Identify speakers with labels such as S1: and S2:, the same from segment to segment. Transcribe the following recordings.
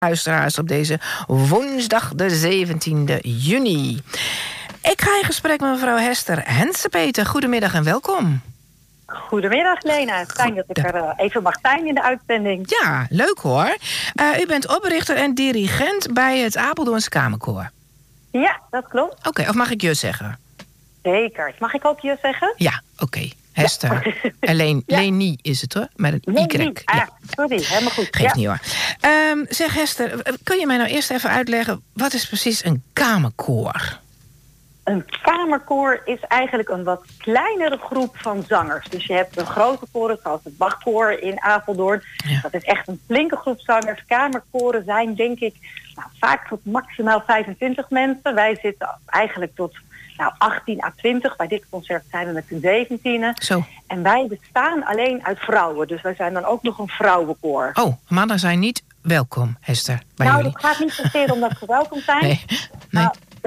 S1: Luisteraars op deze woensdag de 17e juni. Ik ga in gesprek met mevrouw Hester Hensepeter. Goedemiddag en welkom.
S2: Goedemiddag Lena, fijn dat ik er even mag zijn in de uitzending.
S1: Ja, leuk hoor. U bent oprichter en dirigent bij het Apeldoorns Kamerkoor.
S2: Ja, dat klopt.
S1: Oké, of mag ik je zeggen?
S2: Zeker. Mag ik ook je zeggen?
S1: Ja, oké. Hester. Alleen Lenie is het hoor, met een Y.
S2: Ja. Sorry, helemaal goed.
S1: Geeft niet hoor. Zeg Hester, kun je mij nou eerst even uitleggen, wat is precies een kamerkoor?
S2: Een kamerkoor is eigenlijk een wat kleinere groep van zangers. Dus je hebt een grote koren, zoals het Bachkoor in Apeldoorn. Ja. Dat is echt een flinke groep zangers. Kamerkoren zijn denk ik vaak tot maximaal 25 mensen. Wij zitten eigenlijk tot 18 à 20. Bij dit concert zijn we met z'n 17.
S1: Zo.
S2: En wij bestaan alleen uit vrouwen. Dus wij zijn dan ook nog een vrouwenkoor.
S1: Oh, mannen zijn niet welkom, Hester, bij jullie.
S2: Het gaat niet zozeer omdat ze welkom zijn.
S1: Nee.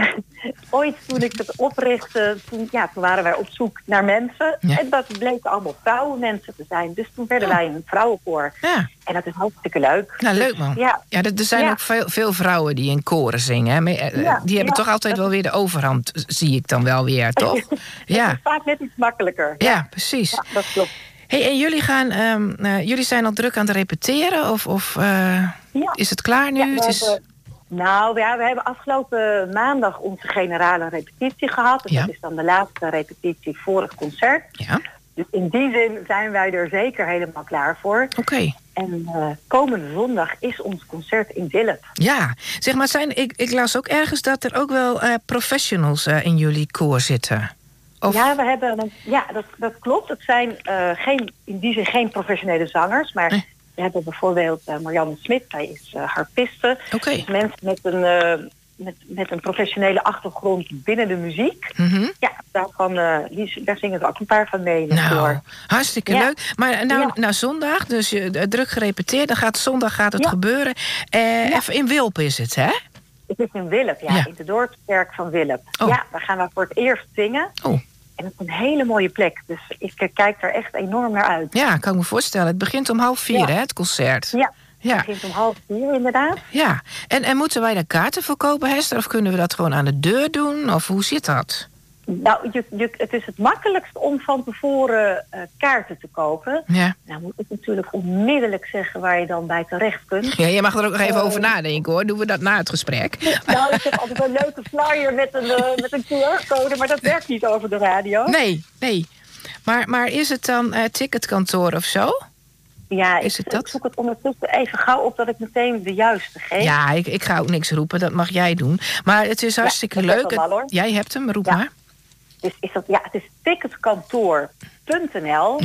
S2: Ooit toen ik het oprichtte, toen waren wij op zoek naar mensen. Ja. En dat bleken allemaal vrouwenmensen te zijn. Dus toen werden wij een vrouwenkoor. Ja. En dat is hartstikke leuk.
S1: Nou, leuk man. Ja, er zijn ook veel vrouwen die in koren zingen. Die hebben toch altijd wel weer de overhand, zie ik dan wel weer, toch?
S2: Ja. Het is vaak net iets makkelijker.
S1: Ja, precies.
S2: Ja, dat klopt.
S1: Hey, en jullie zijn al druk aan het repeteren? Of is het klaar nu?
S2: We hebben afgelopen maandag onze generale repetitie gehad. Dus dat is dan de laatste repetitie voor het concert. Ja. Dus in die zin zijn wij er zeker helemaal klaar voor.
S1: Oké.
S2: En komende zondag is ons concert in Willep.
S1: Ja, zeg maar, ik las ook ergens dat er ook wel professionals in jullie koor zitten. Of...
S2: Ja, dat klopt. Het zijn in die zin geen professionele zangers, maar... We hebben bijvoorbeeld Marianne Smit, zij is harpiste.
S1: Okay.
S2: Dus mensen met een professionele achtergrond binnen de muziek. Mm-hmm. Ja, daar zingen ze ook een paar van mee.
S1: Nou, hartstikke leuk. Maar zondag, dus je druk gerepeteerd, zondag gaat het gebeuren. Even in Wilp is het, hè?
S2: Het is in Willep, in de Dorpskerk van Willep. Oh. Ja, daar gaan we voor het eerst zingen. Oh. En het is een hele mooie plek. Dus ik kijk er echt enorm naar uit.
S1: Ja, kan ik me voorstellen. Het begint om 3:30, hè, het concert.
S2: Ja, het begint om 3:30 inderdaad.
S1: Ja, en moeten wij daar kaarten voor kopen, Hester? Of kunnen we dat gewoon aan de deur doen? Of hoe zit dat?
S2: Nou, het is het makkelijkst om van tevoren kaarten te kopen. Ja. Nou moet ik natuurlijk onmiddellijk zeggen waar je dan bij terecht kunt.
S1: Ja, je mag er ook nog even over nadenken hoor. Doen we dat na het gesprek?
S2: Nou, ik heb altijd een leuke flyer met een QR-code, maar dat werkt niet over de radio.
S1: Nee. Maar is het dan ticketkantoor of zo?
S2: Ja, ik zoek het ondertussen even gauw op dat ik meteen de juiste geef.
S1: Ja, ik ga ook niks roepen, dat mag jij doen. Maar het is hartstikke leuk. Jij hebt hem, roep maar.
S2: Dus het is ticketkantoor.nl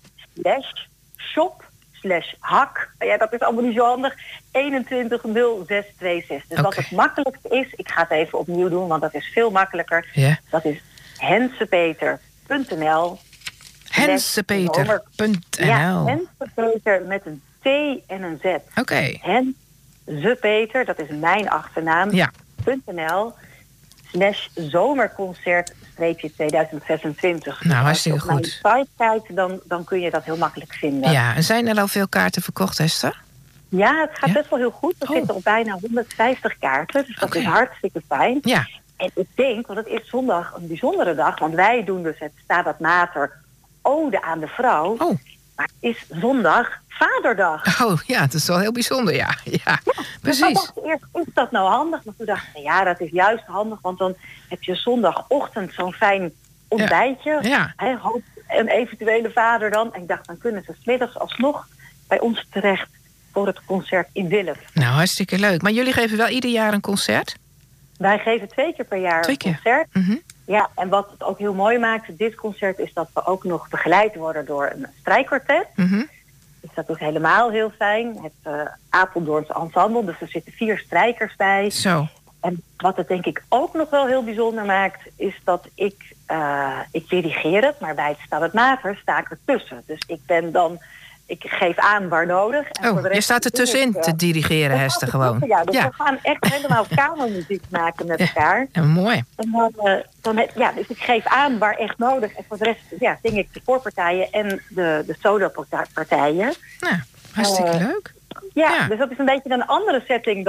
S2: /shop/hak. Ja, dat is allemaal niet zo handig. 210626. Dus wat het makkelijkste is, ik ga het even opnieuw doen, want dat is veel makkelijker. Yeah. Dat is hensepeter.nl.
S1: Hensepeter.nl.
S2: Ja, Hensepeter met een T en een Z.
S1: Oké.
S2: Hensepeter, dat is mijn achternaam. Ja. .nl /zomerconcert 2026.
S1: Nou, hartstikke goed.
S2: Als je op mijn site kijkt, dan kun je dat heel makkelijk vinden.
S1: Ja, en zijn er al veel kaarten verkocht, Hester?
S2: Ja, het gaat best wel heel goed. We zitten op bijna 150 kaarten, dus dat is hartstikke fijn. Ja. En ik denk, want het is zondag een bijzondere dag, want wij doen dus het Stabat Mater Ode aan de Vrouw. Oh. Maar het is zondag Vaderdag.
S1: Oh ja, het is wel heel bijzonder, ja precies.
S2: Dus ik dacht eerst, is dat nou handig? Maar toen dacht ik, dat is juist handig, want dan heb je zondagochtend zo'n fijn ontbijtje. Ja. Een eventuele vader dan. En ik dacht, dan kunnen ze 's middags alsnog bij ons terecht voor het concert in Willep.
S1: Nou, hartstikke leuk. Maar jullie geven wel ieder jaar een concert?
S2: Wij geven 2 keer per jaar een concert. Mm-hmm. Ja, en wat het ook heel mooi maakt, dit concert, is dat we ook nog begeleid worden door een strijkkwartet. Mm-hmm. Dus dat is helemaal heel fijn. Het Apeldoorns ensemble, dus er zitten 4 strijkers bij. Zo. En wat het denk ik ook nog wel heel bijzonder maakt, is dat ik dirigeer het, maar bij het Stabat Mater sta ik ertussen. Dus ik geef aan waar nodig. En voor de rest
S1: je staat er tussenin te dirigeren, Hester, gewoon.
S2: Ja, dus we gaan echt helemaal kamermuziek maken met elkaar.
S1: En mooi.
S2: En dus ik geef aan waar echt nodig. En voor de rest zing ik de voorpartijen en de solo-partijen.
S1: Nou, hartstikke leuk.
S2: Ja, dus dat is een beetje een andere setting